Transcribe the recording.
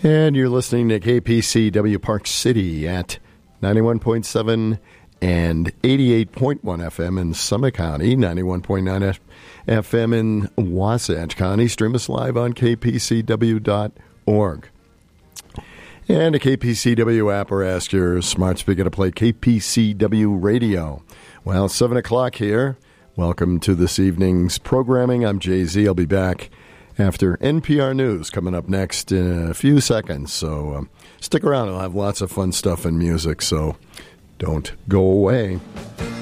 And you're listening to KPCW Park City at 91.7 and 88.1 FM in Summit County, 91.9 FM in Wasatch County. Stream us live on kpcw.org. And a KPCW app, or ask your smart speaker to play KPCW Radio. Well, 7 o'clock here. Welcome to this evening's programming. I'm Jay-Z. I'll be back after NPR News coming up next in a few seconds. So stick around. I'll have lots of fun stuff and music, so don't go away.